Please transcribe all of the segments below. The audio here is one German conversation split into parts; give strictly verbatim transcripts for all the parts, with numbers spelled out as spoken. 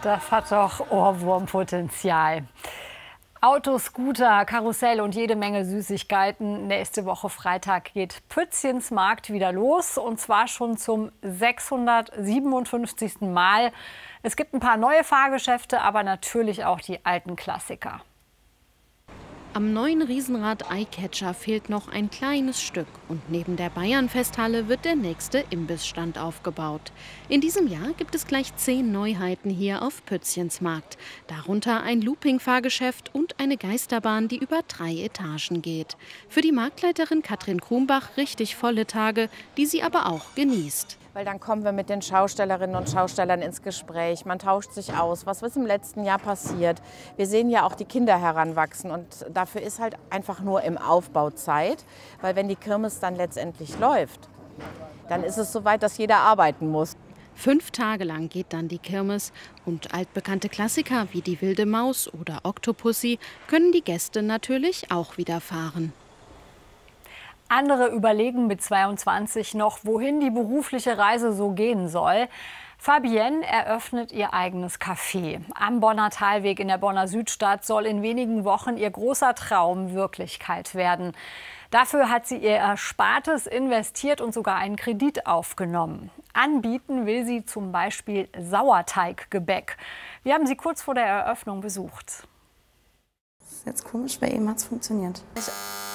Das hat doch Ohrwurmpotenzial. Autos, Scooter, Karussell und jede Menge Süßigkeiten. Nächste Woche Freitag geht Pützchens Markt wieder los, und zwar schon zum sechshundertsiebenundfünfzigsten Mal. Es gibt ein paar neue Fahrgeschäfte, aber natürlich auch die alten Klassiker. Am neuen Riesenrad Eyecatcher fehlt noch ein kleines Stück und neben der Bayern-Festhalle wird der nächste Imbissstand aufgebaut. In diesem Jahr gibt es gleich zehn Neuheiten hier auf Pützchens Markt. Darunter ein Looping-Fahrgeschäft und eine Geisterbahn, die über drei Etagen geht. Für die Marktleiterin Katrin Krumbach richtig volle Tage, die sie aber auch genießt. Weil dann kommen wir mit den Schaustellerinnen und Schaustellern ins Gespräch. Man tauscht sich aus, was ist im letzten Jahr passiert. Wir sehen ja auch die Kinder heranwachsen, und dafür ist halt einfach nur im Aufbau Zeit. Weil wenn die Kirmes dann letztendlich läuft, dann ist es soweit, dass jeder arbeiten muss. Fünf Tage lang geht dann die Kirmes, und altbekannte Klassiker wie die Wilde Maus oder Octopussy können die Gäste natürlich auch wieder fahren. Andere überlegen mit zweiundzwanzig noch, wohin die berufliche Reise so gehen soll. Fabienne eröffnet ihr eigenes Café. Am Bonner Talweg in der Bonner Südstadt soll in wenigen Wochen ihr großer Traum Wirklichkeit werden. Dafür hat sie ihr Erspartes investiert und sogar einen Kredit aufgenommen. Anbieten will sie zum Beispiel Sauerteiggebäck. Wir haben sie kurz vor der Eröffnung besucht. Das ist jetzt komisch, bei ihm hat es funktioniert. Ich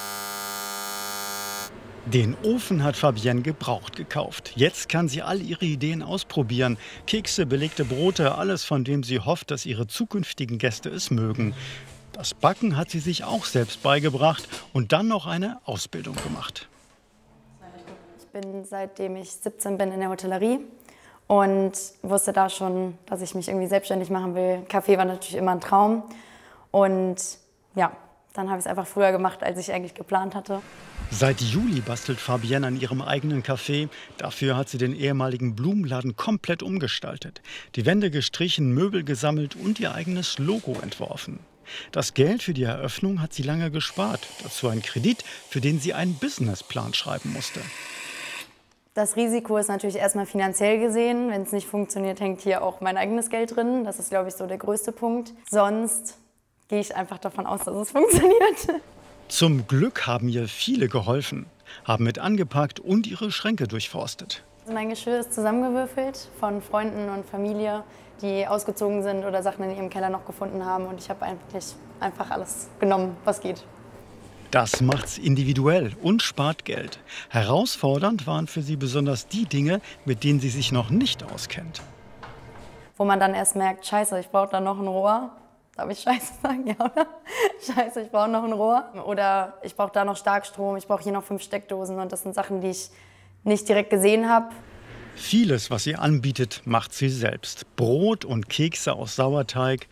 Den Ofen hat Fabienne gebraucht gekauft. Jetzt kann sie all ihre Ideen ausprobieren. Kekse, belegte Brote, alles, von dem sie hofft, dass ihre zukünftigen Gäste es mögen. Das Backen hat sie sich auch selbst beigebracht und dann noch eine Ausbildung gemacht. Ich bin, seitdem ich siebzehn bin, in der Hotellerie und wusste da schon, dass ich mich irgendwie selbstständig machen will. Kaffee war natürlich immer ein Traum, und ja, dann habe ich es einfach früher gemacht, als ich eigentlich geplant hatte. Seit Juli bastelt Fabienne an ihrem eigenen Café. Dafür hat sie den ehemaligen Blumenladen komplett umgestaltet. Die Wände gestrichen, Möbel gesammelt und ihr eigenes Logo entworfen. Das Geld für die Eröffnung hat sie lange gespart. Dazu ein Kredit, für den sie einen Businessplan schreiben musste. Das Risiko ist natürlich erstmal finanziell gesehen. Wenn es nicht funktioniert, hängt hier auch mein eigenes Geld drin. Das ist, glaube ich, so der größte Punkt. Sonst gehe ich einfach davon aus, dass es funktioniert. Zum Glück haben ihr viele geholfen, haben mit angepackt und ihre Schränke durchforstet. Mein Geschirr ist zusammengewürfelt von Freunden und Familie, die ausgezogen sind oder Sachen in ihrem Keller noch gefunden haben. Und ich habe eigentlich einfach alles genommen, was geht. Das macht's individuell und spart Geld. Herausfordernd waren für sie besonders die Dinge, mit denen sie sich noch nicht auskennt. Wo man dann erst merkt, scheiße, ich brauche da noch ein Rohr. Darf ich Scheiße sagen, ja, oder? Scheiße, ich brauche noch ein Rohr. Oder ich brauche da noch Starkstrom, ich brauche hier noch fünf Steckdosen. Und das sind Sachen, die ich nicht direkt gesehen habe. Vieles, was sie anbietet, macht sie selbst. Brot und Kekse aus Sauerteig,